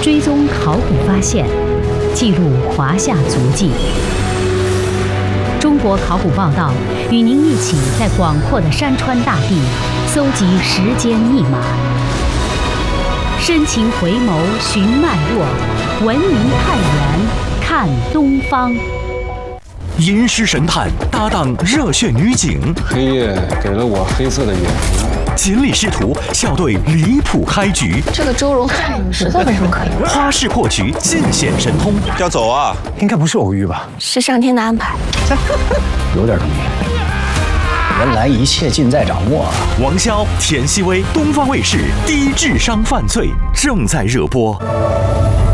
追踪考古发现，记录华夏足迹。中国考古报道与您一起在广阔的山川大地搜集时间密码，深情回眸寻脉络，文明探源看东方。 吟诗神探搭档热血女警， 黑夜给了我黑色的眼睛。 锦鲤师徒笑对离谱开局， 这个周荣实在没什么可言。 花式破局尽显神通。 要走啊？ 应该不是偶遇吧？ 是上天的安排。 有点东西。原来一切尽在掌握啊！ 王骁、田曦薇，东方卫视低智商犯罪正在热播。